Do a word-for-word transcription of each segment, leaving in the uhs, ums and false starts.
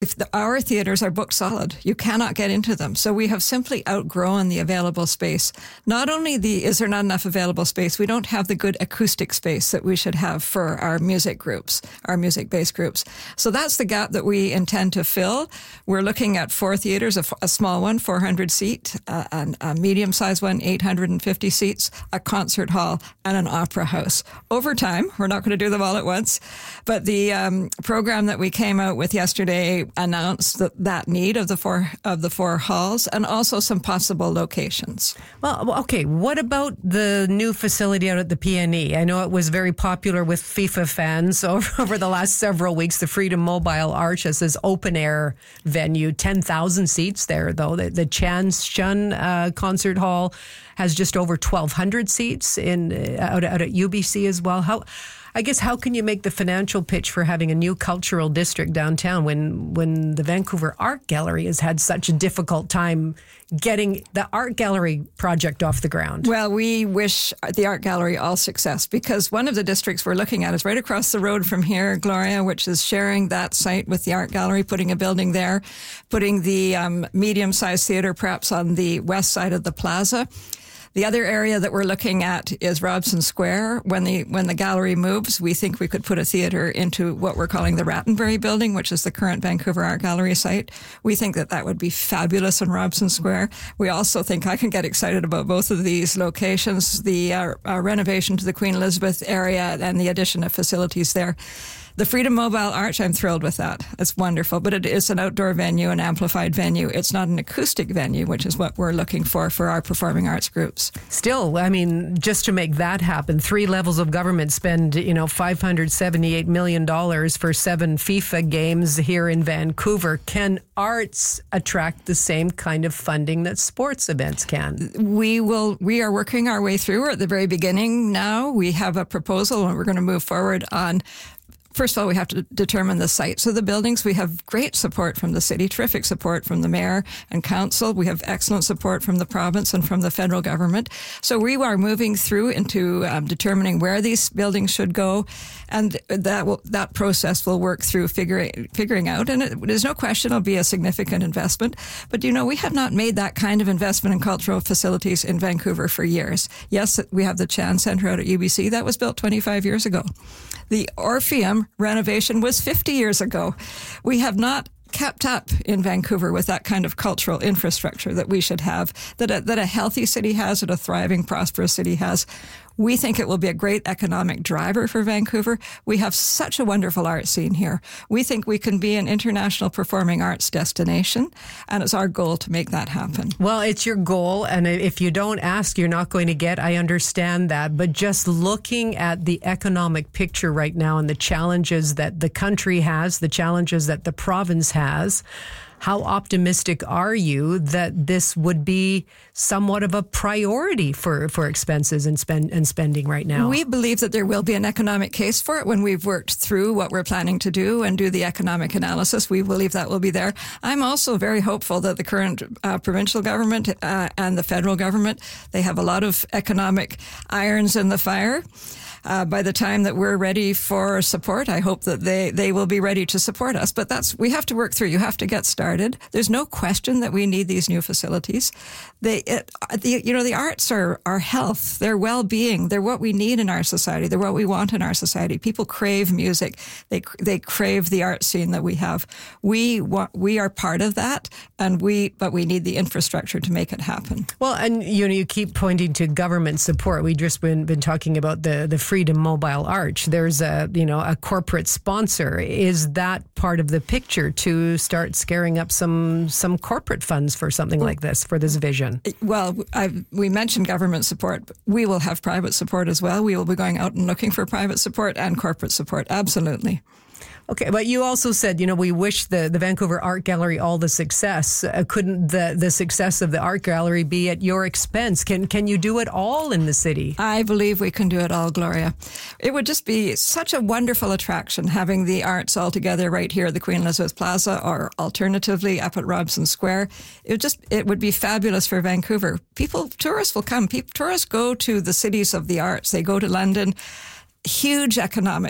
if the, our theaters are booked solid, you cannot get into them. So we have simply outgrown the available space. Not only the is there not enough available space, we don't have the good acoustic space that we should have for our music groups, our music-based groups. So that's the gap that we intend to fill. We're looking at four theaters, a, a small one, four hundred seat, uh, and a medium-sized one, eight hundred fifty seats, a concert hall, and an opera house. Over time, we're not going to do them all at once, but the um, program that we came out with yesterday announced that, that need of the four of the four halls and also some possible locations. Well, okay. What about the new facility out at the P N E? I know it was very popular with FIFA fans over, over the last several weeks. The Freedom Mobile Arch as this open air venue, ten thousand seats there, though. The, the Chan Shun uh, Concert Hall has just over twelve hundred seats in uh, out, out at U B C as well. How? I guess how can you make the financial pitch for having a new cultural district downtown when when the Vancouver Art Gallery has had such a difficult time getting the art gallery project off the ground? Well, we wish the art gallery all success because one of the districts we're looking at is right across the road from here, Gloria, which is sharing that site with the art gallery, putting a building there, putting the um, medium-sized theater perhaps on the west side of the plaza. The other area that we're looking at is Robson Square. When the when the gallery moves, we think we could put a theater into what we're calling the Rattenbury Building, which is the current Vancouver Art Gallery site. We think that that would be fabulous in Robson Square. We also think I can get excited about both of these locations, the uh, uh, renovation to the Queen Elizabeth area and the addition of facilities there. The Freedom Mobile Arch, I'm thrilled with that. It's wonderful, but it is an outdoor venue, an amplified venue. It's not an acoustic venue, which is what we're looking for for our performing arts groups. Still, I mean, just to make that happen, three levels of government spend, you know, five hundred seventy-eight million dollars for seven FIFA games here in Vancouver. Can arts attract the same kind of funding that sports events can? We will. We are working our way through. We're at the very beginning now. We have a proposal and we're going to move forward on. First of all, we have to determine the sites of the buildings. We have great support from the city, terrific support from the mayor and council. We have excellent support from the province and from the federal government. So we are moving through into um, determining where these buildings should go, and that will, that process will work through figuring figuring out. And it, there's no question it'll be a significant investment. But you know, we have not made that kind of investment in cultural facilities in Vancouver for years. Yes, we have the Chan Centre out at U B C that was built twenty-five years ago. The Orpheum renovation was fifty years ago. We have not kept up in Vancouver with that kind of cultural infrastructure that we should have, that a, that a healthy city has, that a thriving, prosperous city has. We think it will be a great economic driver for Vancouver. We have such a wonderful art scene here. We think we can be an international performing arts destination, and it's our goal to make that happen. Well, it's your goal, and if you don't ask, you're not going to get. I understand that, but just looking at the economic picture right now and the challenges that the country has, the challenges that the province has, how optimistic are you that this would be somewhat of a priority for, for expenses and spend and spending right now? We believe that there will be an economic case for it when we've worked through what we're planning to do and do the economic analysis. We believe that will be there. I'm also very hopeful that the current uh, provincial government uh, and the federal government, they have a lot of economic irons in the fire. Uh, by the time that we're ready for support, I hope that they, they will be ready to support us. But that's, we have to work through. You have to get started. There's no question that we need these new facilities. They, it, the, you know, the arts are our health, their well-being. They're what we need in our society. They're what we want in our society. People crave music. They, they crave the art scene that we have. We want, we are part of that, and we, but we need the infrastructure to make it happen. Well, and you know, you keep pointing to government support. We just been been talking about the the Freedom Mobile Arch. There's a, you know, a corporate sponsor. Is that part of the picture to start scaring up some some corporate funds for something like this, for this vision? Well, I've, we mentioned government support. We will have private support as well. We will be going out and looking for private support and corporate support. Absolutely. Okay, but you also said, you know, we wish the, the Vancouver Art Gallery all the success. Uh, couldn't the, the success of the art gallery be at your expense? Can can you do it all in the city? I believe we can do it all, Gloria. It would just be such a wonderful attraction having the arts all together right here at the Queen Elizabeth Plaza, or alternatively up at Robson Square. It would just it would be fabulous for Vancouver. People, tourists will come. People, tourists go to the cities of the arts. They go to London. Huge economic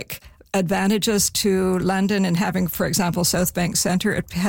advantages to London in having, for example, South Bank Centre. It has